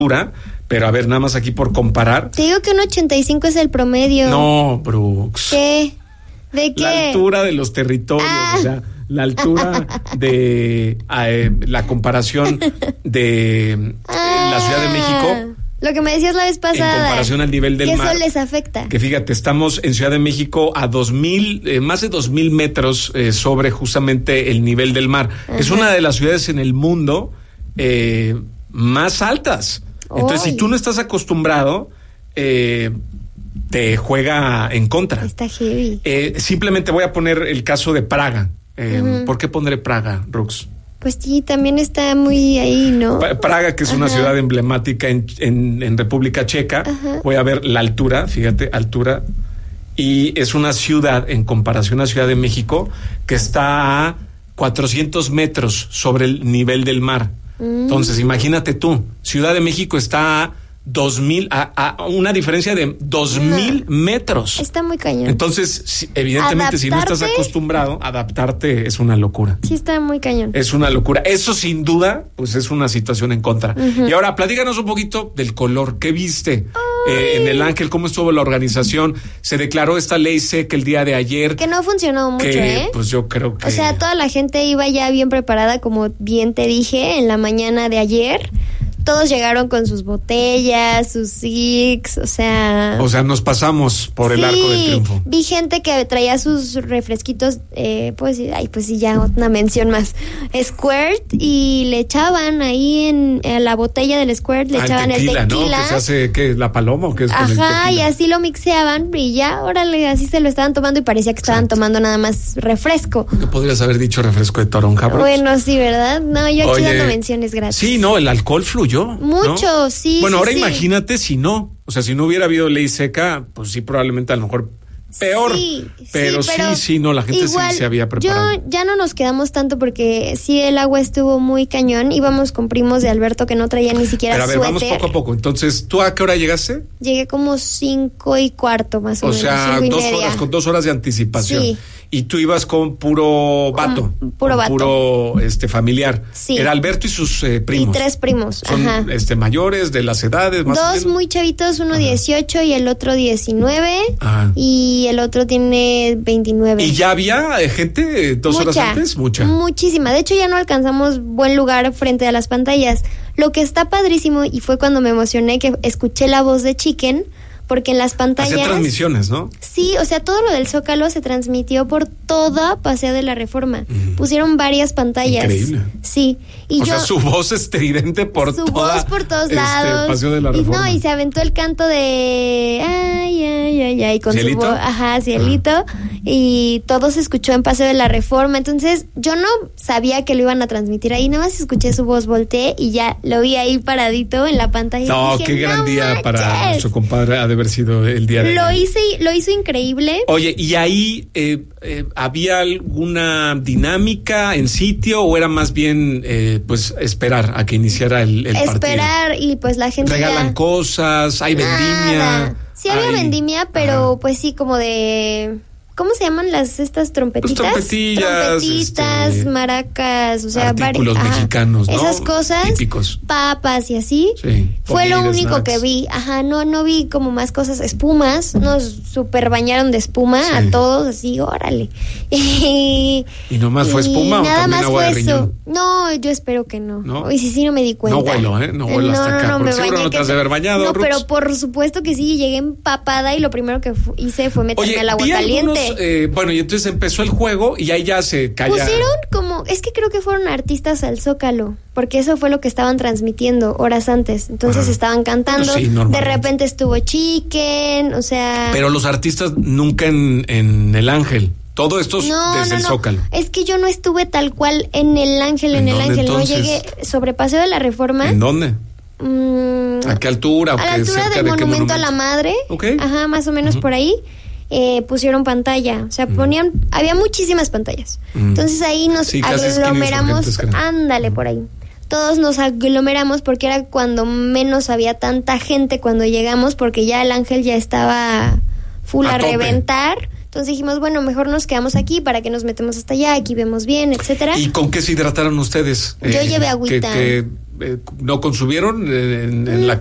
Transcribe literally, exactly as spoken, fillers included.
pero a ver, nada más aquí por comparar. Te digo que un ochenta y cinco es el promedio. No, Brooks. ¿Qué? ¿De qué? La altura de los territorios, ah. o sea, la altura de eh, la comparación de ah. la Ciudad de México. Lo que me decías la vez pasada. En comparación al nivel del que mar. Que eso les afecta. Que fíjate, estamos en Ciudad de México a dos mil, eh, más de dos mil metros eh, sobre justamente el nivel del mar. Ajá. Es una de las ciudades en el mundo eh, más altas. Entonces, Oy. si tú no estás acostumbrado, eh, te juega en contra. Está heavy. Eh, simplemente voy a poner el caso de Praga. Eh, uh-huh. ¿Por qué pondré Praga, Rux? Pues sí, también está muy ahí, ¿no? Praga, que es Ajá. una ciudad emblemática en, en, en República Checa. Ajá. Voy a ver la altura, fíjate, altura. Y es una ciudad, en comparación a Ciudad de México, que está a cuatrocientos metros sobre el nivel del mar. Mm. Entonces, imagínate tú, Ciudad de México está a dos mil, a, a una diferencia de dos mil metros. Está muy cañón. Entonces, si, evidentemente, adaptarte, si no estás acostumbrado, adaptarte es una locura. Sí, está muy cañón. Es una locura. Eso, sin duda, pues es una situación en contra. Uh-huh. Y ahora, platícanos un poquito del color. ¿Qué viste eh, en el Ángel? ¿Cómo estuvo la organización? Se declaró esta ley seca el día de ayer. Que no funcionó mucho, que, ¿eh? Pues yo creo que... O sea, toda la gente iba ya bien preparada, como bien te dije, en la mañana de ayer. Todos llegaron con sus botellas, sus six, o sea... O sea, nos pasamos por el sí, arco del triunfo. Vi gente que traía sus refresquitos, eh, pues, ay, pues sí, ya una mención más. Squirt, y le echaban ahí en, en la botella del Squirt, le ah, echaban el tequila, el tequila, ¿no? Que se hace, ¿qué? ¿La paloma o qué es? Ajá, y así lo mixeaban, y ya, órale, así se lo estaban tomando, y parecía que estaban Exacto. tomando nada más refresco. ¿No podrías haber dicho refresco de toronja, bro? Bueno, sí, ¿verdad? No, yo aquí Oye, dando menciones gratis. Sí, no, el alcohol fluyó. Mucho, ¿no? sí. Bueno, sí, ahora sí. imagínate si no. O sea, si no hubiera habido ley seca, pues sí, probablemente a lo mejor peor. Sí, pero, sí, pero sí, sí, no, la gente igual, sí se había preparado. Yo ya no nos quedamos tanto porque sí, el agua estuvo muy cañón. Íbamos con primos de Alberto que no traían ni siquiera pero a ver, suéter. Vamos poco a poco. Entonces, ¿tú a qué hora llegaste? Llegué como cinco y cuarto, más o, o menos. O sea, dos horas, con dos horas de anticipación. Sí. Y tú ibas con puro vato. Um, puro vato. Puro este, familiar. Sí. Era Alberto y sus eh, primos. Y tres primos, Son, ajá. este, mayores, de las edades, más Dos o menos. muy chavitos, uno ajá. dieciocho y el otro diecinueve. Ajá. Y el otro tiene veintinueve. ¿Y ya había gente dos Mucha, horas antes? Mucha. Muchísima. De hecho, ya no alcanzamos buen lugar frente a las pantallas. Lo que está padrísimo, y fue cuando me emocioné, que escuché la voz de Chicken, porque en las pantallas... Hacía transmisiones, ¿no? Sí, o sea, todo lo del Zócalo se transmitió por toda Paseo de la Reforma. Mm. Pusieron varias pantallas. Increíble. Sí. Y o yo, sea, su voz estridente por su toda... voz por todos este, lados. Paseo de la Reforma. Y no, y se aventó el canto de... Ay, ay, ay, ay, con ¿Cielito? su voz. Ajá, Cielito. Ah. Y todo se escuchó en Paseo de la Reforma. Entonces, yo no sabía que lo iban a transmitir ahí. Nada más escuché su voz, volteé y ya lo vi ahí paradito en la pantalla. No, dije, qué gran no día manches. para nuestro compadre ha de haber sido el día de lo hoy. hice lo hizo increíble. Oye, ¿y ahí eh, eh, había alguna dinámica en sitio o era más bien eh, pues esperar a que iniciara el, el partido? Esperar y pues la gente regalan ya... cosas, hay vendimia. Nada. Sí había hay... vendimia, pero Ajá. pues sí, como de... ¿Cómo se llaman las estas trompetitas? Pues trompetillas, trompetitas, este, maracas, o sea, artículos vari- mexicanos, ¿no? Esas cosas, típicos, papas y así. Sí, fue lo comida, único snacks. que vi. Ajá, no no vi como más cosas, espumas, nos super bañaron de espuma sí. a todos, así, órale. ¿Y nomás fue espuma o nada también más agua fue de riñón? eso. No, yo espero que no. ¿No? Y sí, sí, no me di cuenta. No huelo, ¿eh? No huelo hasta no, acá. No, Porque me seguro bañé no te que has de haber bañado, No, Rux. pero por supuesto que sí, llegué empapada y lo primero que fu- hice fue meterme Oye, al agua vi caliente. algunos, eh, bueno, y entonces empezó el juego y ahí ya se calla. Pusieron como, es que creo que fueron artistas al Zócalo, porque eso fue lo que estaban transmitiendo horas antes. Entonces Ajá. estaban cantando, Sí, de repente estuvo Chicken, o sea... Pero los artistas nunca en, en El Ángel. Todo esto no, desde no, el no. Zócalo. Es que yo no estuve tal cual en El Ángel, en, ¿En El dónde, Ángel, entonces? no llegué sobre Paseo de la Reforma. ¿En dónde? Mm, ¿A qué altura? a la altura ¿Cerca del de qué monumento a la monumento? Madre. Okay. Ajá, más o menos uh-huh. por ahí. Eh, pusieron pantalla, o sea, ponían, uh-huh. había muchísimas pantallas. Uh-huh. Entonces ahí nos sí, aglomeramos, ándale uh-huh. por ahí. Todos nos aglomeramos porque era cuando menos había tanta gente cuando llegamos, porque ya el Ángel ya estaba full a, a reventar. Entonces dijimos, bueno, mejor nos quedamos aquí para que nos metemos hasta allá, aquí vemos bien, etcétera. ¿Y con qué se hidrataron ustedes? Yo eh, llevé agüita. Que, eh, no consumieron en, en la